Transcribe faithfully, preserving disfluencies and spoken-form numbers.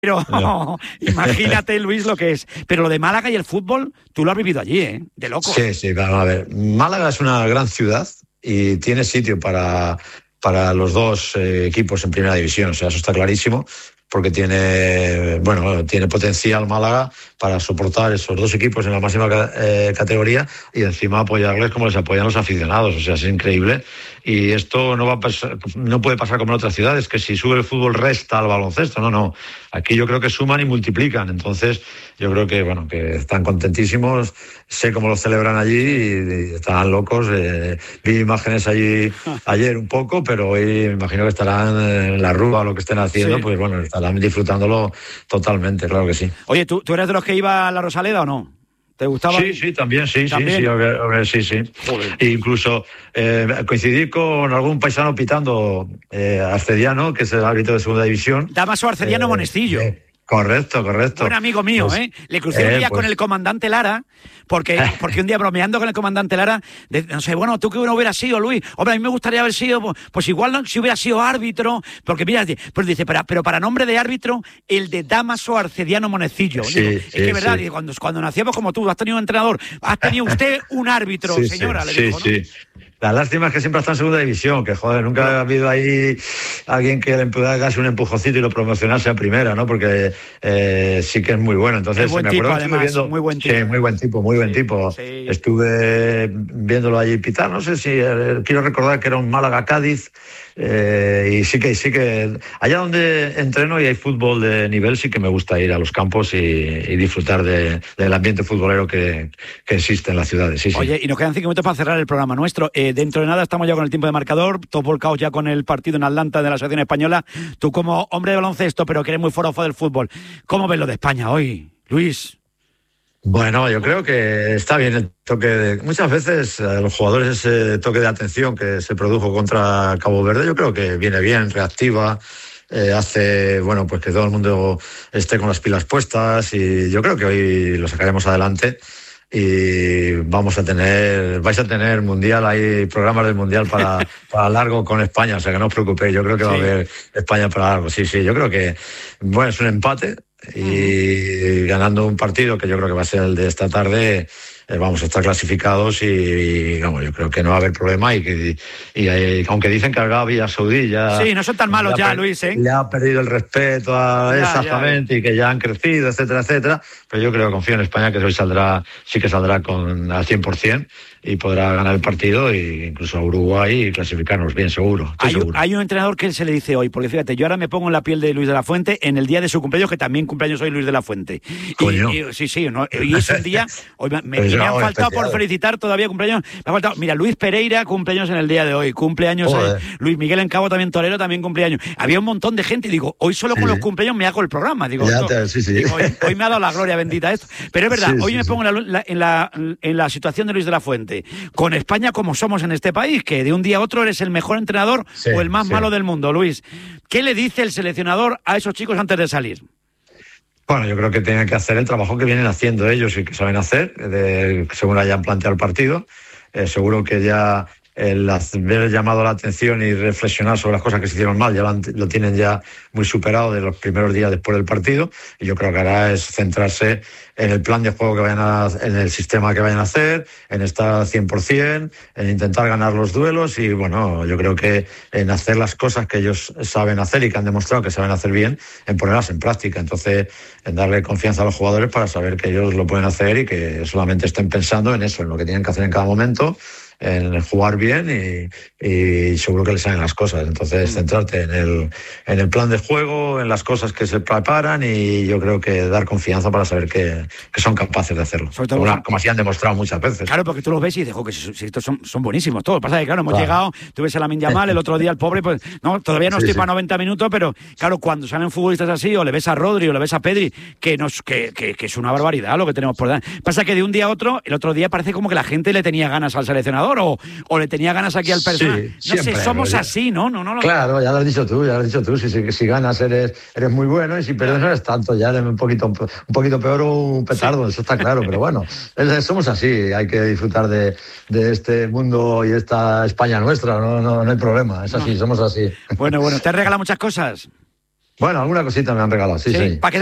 Pero no. Imagínate, Luis, lo que es. Pero lo de Málaga y el fútbol, tú lo has vivido allí, ¿eh? De loco. Sí, sí, vamos a ver. Málaga es una gran ciudad y tiene sitio para, para los dos eh, equipos en primera división. O sea, eso está clarísimo, porque tiene, bueno, tiene potencial Málaga para soportar esos dos equipos en la máxima eh, categoría y encima apoyarles como les apoyan los aficionados. O sea, es increíble. Y esto no va a pasar, no puede pasar como en otras ciudades, que si sube el fútbol resta al baloncesto. No, no. Aquí yo creo que suman y multiplican. Entonces, yo creo que, bueno, que están contentísimos. Sé cómo lo celebran allí y, y están locos. Eh, vi imágenes allí ayer un poco, pero hoy me imagino que estarán en la rúa o lo que estén haciendo, sí. Pues bueno, estarán disfrutándolo totalmente, claro que sí. Oye, ¿tú, tú eres de los que iba a la Rosaleda o no? ¿Te gustaba? Sí, sí, también, sí, ¿También? sí, sí, sí, sí, sí. E incluso eh, coincidí con algún paisano pitando eh, Arcediano, que es el árbitro de segunda división. Damaso Arcediano eh, Monestillo. Eh, Correcto, correcto. Buen amigo mío, pues, ¿eh? Le crucé un día eh, pues... con el comandante Lara, porque, porque un día bromeando con el comandante Lara, de, no sé, bueno, ¿tú qué no hubieras sido, Luis? Hombre, a mí me gustaría haber sido, pues, pues igual no, si hubiera sido árbitro, porque mira, pues dice, pero, pero para nombre de árbitro, el de Damaso Arcediano Monecillo. Sí, Digo, sí, es que, ¿verdad? Sí. Cuando, cuando nacíamos como tú, has tenido un entrenador, has tenido usted un árbitro, sí, señora, sí, le sí, dijo, ¿no? Sí. La lástima es que siempre está en segunda división, que joder, nunca ha habido ahí alguien que le pueda darse un empujoncito y lo promocionase a primera, ¿no? Porque eh, sí que es muy bueno. Entonces, es buen me tipo, acuerdo que además, estuve viendo, muy buen tipo. Sí, muy buen tipo, muy buen sí, tipo. Sí. Estuve viéndolo allí pitar, no sé si, eh, quiero recordar que era un Málaga-Cádiz, eh, y sí que, sí que, allá donde entreno y hay fútbol de nivel, sí que me gusta ir a los campos y, y disfrutar de, del ambiente futbolero que, que existe en las ciudades. Sí, Oye, sí. y nos quedan cinco minutos para cerrar el programa nuestro. Eh, dentro de nada estamos ya con el tiempo de marcador, todos volcados ya con el partido en Atlanta de la selección española. Tú como hombre de baloncesto, pero que eres muy forofo del fútbol, ¿cómo ves lo de España hoy, Luis? Bueno, yo creo que está bien el toque de... Muchas veces a los jugadores ese toque de atención que se produjo contra Cabo Verde, yo creo que viene bien, reactiva, eh, hace, bueno, pues que todo el mundo esté con las pilas puestas y yo creo que hoy lo sacaremos adelante. Y vamos a tener, vais a tener mundial, hay programas del mundial para, para largo con España, o sea que no os preocupéis, yo creo que sí. Va a haber España para largo, sí, sí, yo creo que, bueno, es un empate y uh-huh. ganando un partido que yo creo que va a ser el de esta tarde, eh, vamos a estar clasificados y, y vamos, yo creo que no va a haber problema y que, y, y, aunque dicen que Arabia Saudí ya... Sí, no son tan malos ya, per- Luis, ¿eh? Ya ha perdido el respeto a, ya, exactamente ya. Y que ya han crecido, etcétera, etcétera, pero yo creo que confío en España que hoy saldrá, sí que saldrá con al cien por ciento y podrá ganar el partido e incluso a Uruguay y clasificarnos bien, seguro. Hay, seguro. hay un entrenador que se le dice hoy, porque fíjate, yo ahora me pongo en la piel de Luis de la Fuente en el día de su cumpleaños, que también cumpleaños hoy Luis de la Fuente. Coño. Y, y, sí, sí, ¿no? Y es un día, hoy me, me, me han faltado especial. Por felicitar todavía cumpleaños, me ha faltado, mira, Luis Pereira cumpleaños en el día de hoy, cumpleaños, eh, Luis Miguel Encabo también torero, también cumpleaños. Había un montón de gente, digo, hoy solo sí. Con los cumpleaños me hago el programa, digo, ya te, sí, sí. digo hoy, hoy me ha dado la gloria bendita esto. Pero es verdad, sí, hoy sí, me pongo sí. en, la, en, la, en la situación de Luis de la Fuente, con España como somos en este país, que de un día a otro eres el mejor entrenador sí, o el más sí. malo del mundo, Luis. ¿Qué le dice el seleccionador a esos chicos antes de salir? Bueno, yo creo que tienen que hacer el trabajo que vienen haciendo ellos y que saben hacer, de, según hayan planteado el partido. Eh, seguro que ya el haber llamado la atención y reflexionar sobre las cosas que se hicieron mal ya lo, han, lo tienen ya muy superado de los primeros días después del partido, y yo creo que ahora es centrarse en el plan de juego que vayan a, en el sistema que vayan a hacer, en estar al cien por ciento, en intentar ganar los duelos y bueno, yo creo que en hacer las cosas que ellos saben hacer y que han demostrado que saben hacer bien, en ponerlas en práctica. Entonces, en darle confianza a los jugadores para saber que ellos lo pueden hacer y que solamente estén pensando en eso, en lo que tienen que hacer en cada momento, en jugar bien y, y seguro que les salen las cosas. Entonces, centrarte en el, en el plan de juego, en las cosas que se preparan y yo creo que dar confianza para saber que, que son capaces de hacerlo. Sobre todo, como, una, como así han demostrado muchas veces. Claro, porque tú los ves y dices, que si, si estos son, son buenísimos todos. Pasa que, claro, hemos claro. llegado, tú ves a Lamine Yamal, el otro día el pobre, pues no, todavía no sí, estoy sí. para noventa minutos, pero claro, cuando salen futbolistas así, o le ves a Rodri o le ves a Pedri, que, nos, que, que, que es una barbaridad lo que tenemos por delante. Pasa que de un día a otro, el otro día parece como que la gente le tenía ganas al seleccionador O, o le tenía ganas aquí al personal. Sí, no sé, somos así, ¿no? no, no lo... Claro, ya lo has dicho tú, ya lo has dicho tú. Si, si, si ganas eres, eres muy bueno y si pierdes no eres tanto, ya eres un poquito, un poquito peor o un petardo, sí. Eso está claro. Pero bueno, es, somos así, hay que disfrutar de, de este mundo y esta España nuestra, no, no, no hay problema, es así, no. Somos así. Bueno, bueno, ¿te has regalado muchas cosas? Bueno, alguna cosita me han regalado, sí, sí. sí. ¿Para qué